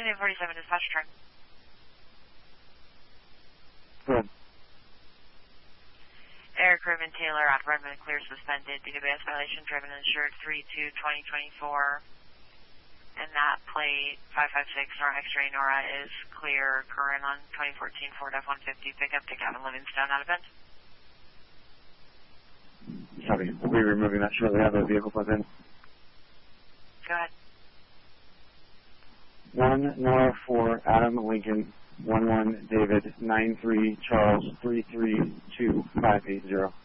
Washington 47, dispatch track. Good. Eric Ribbon Taylor on Redmond, clear suspended. DWS violation driven insured 3-2-2024. And that plate 556 Nora X-ray Nora is clear. Current on 2014 Ford F-150 pickup to Gavin Livingstone out of bend. Copy. We'll be removing that shortly after the vehicle plugs in. Go ahead. 1 Nora 4 Adam Lincoln 11 David 93 Charles 332580.